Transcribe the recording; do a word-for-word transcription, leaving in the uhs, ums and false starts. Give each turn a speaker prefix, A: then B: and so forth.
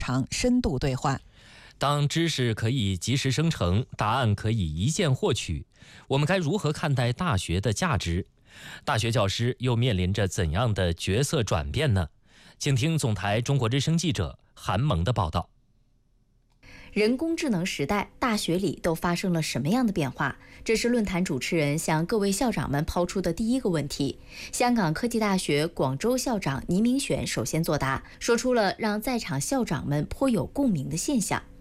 A: 场深度对话。
B: 当知识可以及时生成，答案可以一键获取，我们该如何看待大学的价值？大学教师又面临着怎样的角色转变呢？请听总台中国之声记者韩萌的报道。
C: 人工智能时代，大学里都发生了什么样的变化？这是论坛主持人向各位校长们抛出的第一个问题。香港科技大学广州校长倪明选首先作答，说出了让在场校长们颇有共鸣的现象。